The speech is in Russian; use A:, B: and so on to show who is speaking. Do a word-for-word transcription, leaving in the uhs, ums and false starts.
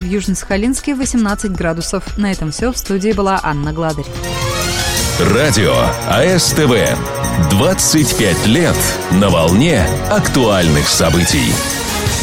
A: Южно-Сахалинске восемнадцать градусов. На этом все. В студии была Анна Гладарь.
B: Радио АСТВ. двадцать пять лет на волне актуальных событий.